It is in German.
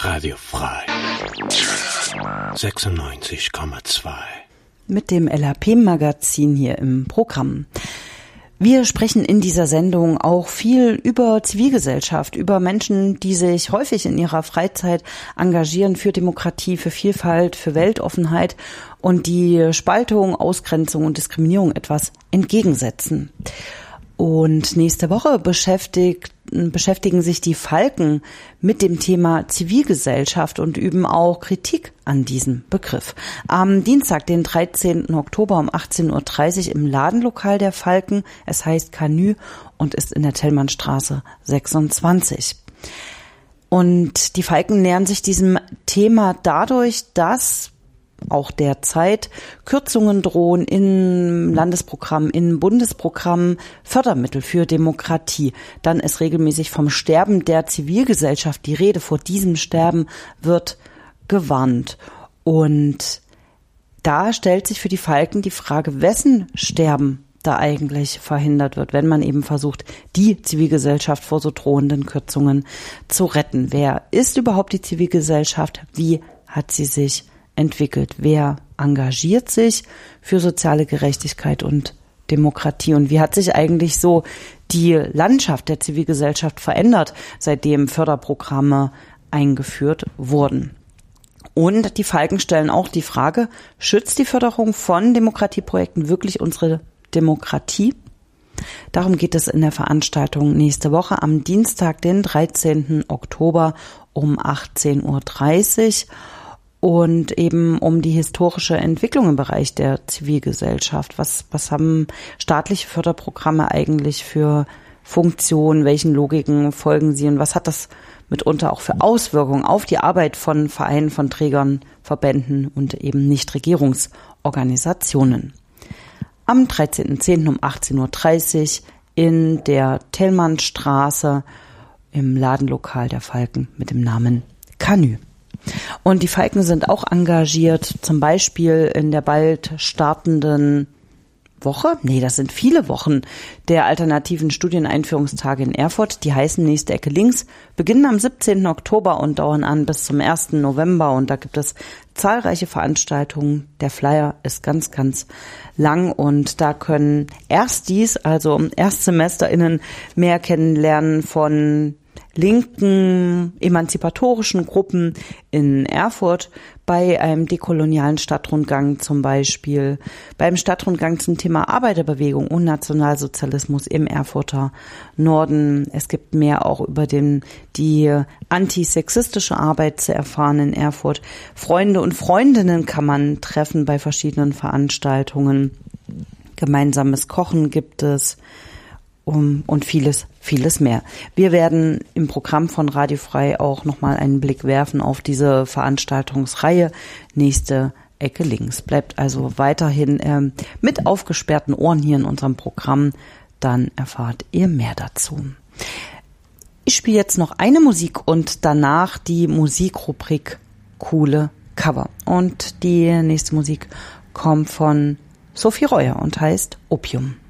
Radio Frei 96,2 mit dem LHP-Magazin hier im Programm. Wir sprechen in dieser Sendung auch viel über Zivilgesellschaft, über Menschen, die sich häufig in ihrer Freizeit engagieren für Demokratie, für Vielfalt, für Weltoffenheit und die Spaltung, Ausgrenzung und Diskriminierung etwas entgegensetzen. Und nächste Woche beschäftigen sich die Falken mit dem Thema Zivilgesellschaft und üben auch Kritik an diesem Begriff. Am Dienstag, den 13. Oktober um 18.30 Uhr im Ladenlokal der Falken. Es heißt Canü und ist in der Tellmannstraße 26. Und die Falken nähern sich diesem Thema dadurch, dass auch derzeit Kürzungen drohen in Landesprogrammen, in Bundesprogrammen, Fördermittel für Demokratie. Dann ist regelmäßig vom Sterben der Zivilgesellschaft die Rede. Vor diesem Sterben wird gewarnt. Und da stellt sich für die Falken die Frage, wessen Sterben da eigentlich verhindert wird, wenn man eben versucht, die Zivilgesellschaft vor so drohenden Kürzungen zu retten. Wer ist überhaupt die Zivilgesellschaft? Wie hat sie sich entwickelt? Wer engagiert sich für soziale Gerechtigkeit und Demokratie? Und wie hat sich eigentlich so die Landschaft der Zivilgesellschaft verändert, seitdem Förderprogramme eingeführt wurden? Und die Falken stellen auch die Frage, schützt die Förderung von Demokratieprojekten wirklich unsere Demokratie? Darum geht es in der Veranstaltung nächste Woche am Dienstag, den 13. Oktober um 18.30 Uhr. Und eben um die historische Entwicklung im Bereich der Zivilgesellschaft. Was haben staatliche Förderprogramme eigentlich für Funktionen? Welchen Logiken folgen sie? Und was hat das mitunter auch für Auswirkungen auf die Arbeit von Vereinen, von Trägern, Verbänden und eben Nichtregierungsorganisationen? Am 13.10. um 18.30 Uhr in der Tellmannstraße im Ladenlokal der Falken mit dem Namen Canü. Und die Falken sind auch engagiert, zum Beispiel in der bald startenden Woche, das sind viele Wochen, der alternativen Studieneinführungstage in Erfurt. Die heißen Nächste Ecke Links, beginnen am 17. Oktober und dauern an bis zum 1. November. Und da gibt es zahlreiche Veranstaltungen. Der Flyer ist ganz, ganz lang und da können Erstis, also ErstsemesterInnen, mehr kennenlernen von linken, emanzipatorischen Gruppen in Erfurt, bei einem dekolonialen Stadtrundgang zum Beispiel, beim Stadtrundgang zum Thema Arbeiterbewegung und Nationalsozialismus im Erfurter Norden. Es gibt mehr auch über die antisexistische Arbeit zu erfahren in Erfurt. Freunde und Freundinnen kann man treffen bei verschiedenen Veranstaltungen. Gemeinsames Kochen gibt es. Und vieles, vieles mehr. Wir werden im Programm von Radio Frei auch nochmal einen Blick werfen auf diese Veranstaltungsreihe Nächste Ecke Links. Bleibt also weiterhin mit aufgesperrten Ohren hier in unserem Programm, dann erfahrt ihr mehr dazu. Ich spiele jetzt noch eine Musik und danach die Musikrubrik Coole Cover. Und die nächste Musik kommt von Sophie Reuer und heißt Opium.